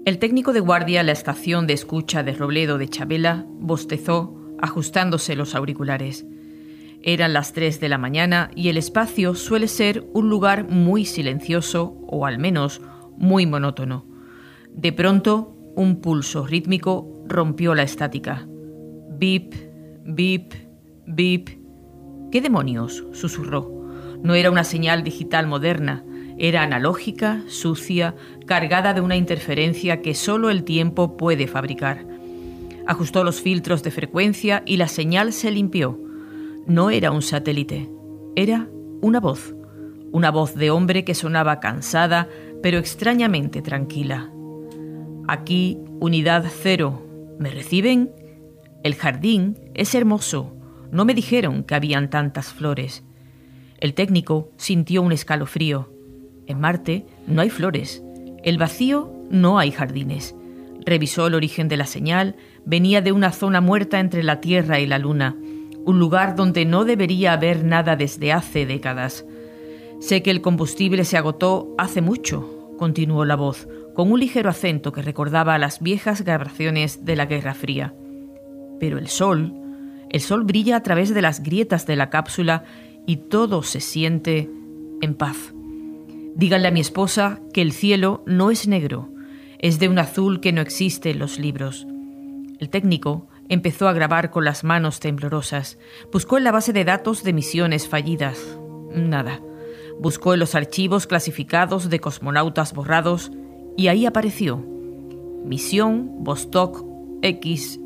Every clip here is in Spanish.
El técnico de guardia en la estación de escucha de Robledo de Chabela bostezó, ajustándose los auriculares. Eran las 3 de la mañana y el espacio suele ser un lugar muy silencioso, o al menos muy monótono. De pronto, un pulso rítmico rompió la estática. Bip, bip, bip. ¿Qué demonios?, susurró. No era una señal digital moderna, era analógica, sucia, cargada de una interferencia que solo el tiempo puede fabricar. Ajustó los filtros de frecuencia y la señal se limpió. No era un satélite, era una voz de hombre que sonaba cansada, pero extrañamente tranquila. Aquí, unidad 0, ¿me reciben? El jardín es hermoso, no me dijeron que habían tantas flores. El técnico sintió un escalofrío. En Marte no hay flores, el vacío no hay jardines. Revisó el origen de la señal, venía de una zona muerta entre la Tierra y la Luna, un lugar donde no debería haber nada desde hace décadas. Sé que el combustible se agotó hace mucho, continuó la voz, con un ligero acento que recordaba a las viejas grabaciones de la Guerra Fría. Pero el sol brilla a través de las grietas de la cápsula y todo se siente en paz. Díganle a mi esposa que el cielo no es negro, es de un azul que no existe en los libros. El técnico empezó a grabar con las manos temblorosas. Buscó en la base de datos de misiones fallidas. Nada. Buscó en los archivos clasificados de cosmonautas borrados y ahí apareció. Misión Vostok X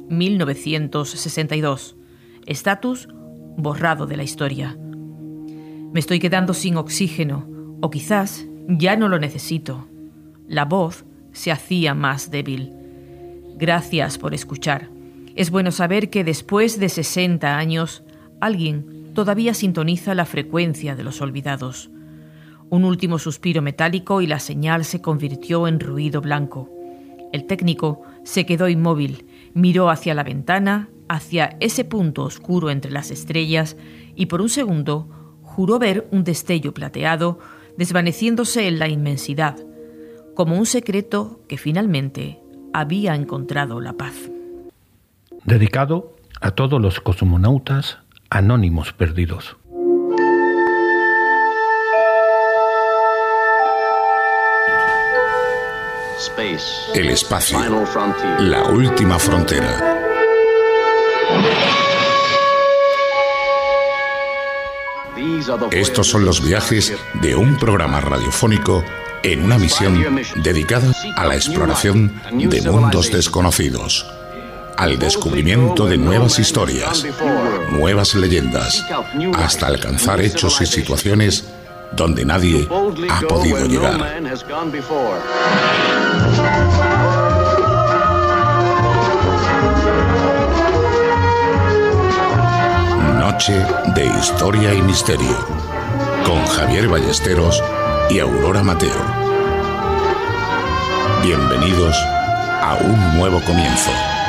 1962. Estatus borrado de la historia. Me estoy quedando sin oxígeno, o quizás ya no lo necesito. La voz se hacía más débil. Gracias por escuchar. Es bueno saber que después de 60 años, alguien todavía sintoniza la frecuencia de los olvidados. Un último suspiro metálico y la señal se convirtió en ruido blanco. El técnico se quedó inmóvil, miró hacia la ventana, hacia ese punto oscuro entre las estrellas, y por un segundo juró ver un destello plateado desvaneciéndose en la inmensidad, como un secreto que finalmente había encontrado la paz. Dedicado a todos los cosmonautas anónimos perdidos. El espacio, la última frontera. Estos son los viajes de un programa radiofónico en una misión dedicada a la exploración de mundos desconocidos, al descubrimiento de nuevas historias, nuevas leyendas, hasta alcanzar hechos y situaciones donde nadie ha podido llegar. Noche de Historia y Misterio, con Javier Ballesteros y Aurora Mateo. Bienvenidos a un nuevo comienzo.